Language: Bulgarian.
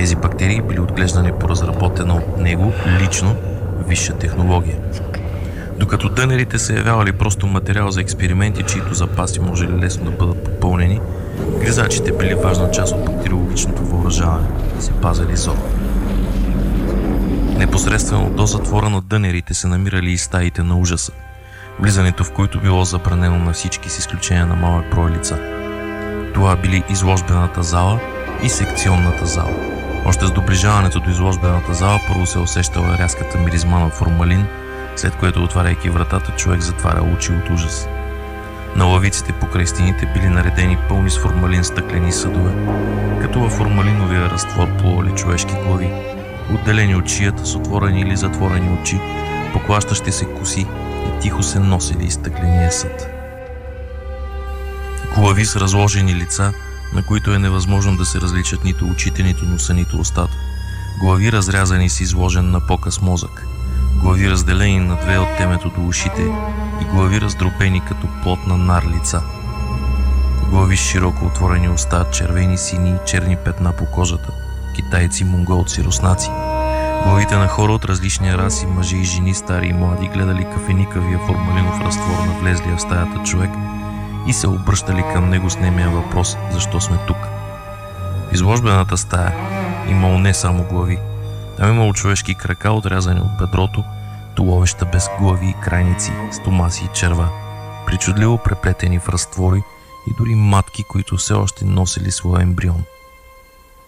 Тези бактерии били отглеждани по разработена от него лично висша технология. Докато дънерите се явявали просто материал за експерименти, чието запаси може лесно да бъдат попълнени, гризачите били важна част от бактериологичното въоръжаване и се пазили зор. Непосредствено до затвора на дънерите се намирали и стаите на ужаса, влизането в които било забранено на всички с изключение на малък брой лица. Това били изложбената зала и секционната зала. Още с доближаването до изложбената зала първо се усещала рязката миризма на формалин, след което, отваряйки вратата, човек затваря очи от ужас. На лавиците покрай стените били наредени пълни с формалин стъклени съдове, като във формалиновия разтвор плували човешки глави, отделени от шията с отворени или затворени очи, поклащащи се коси и тихо се носили из стъкления съд. Глави с разложени лица, на които е невъзможно да се различат нито очите, нито носа, нито устата. Глави разрязани с изложен на показ мозък. Глави разделени на две от темето до ушите и глави раздробени като плотна нар лица. Глави с широко отворени уста, червени, сини и черни петна по кожата. Китайци, монголци, руснаци. Главите на хора от различни раси, мъже и жени, стари и млади, гледали кафеникавия формалинов разтвор на влезлия в стаята човек и се обръщали към него с немия въпрос: защо сме тук? В изложбената стая имало не само глави. Там имало човешки крака, отрязани от бедрото, туловища без глави и крайници, стомаси и черва, причудливо преплетени в разтвори и дори матки, които все още носили своя ембрион.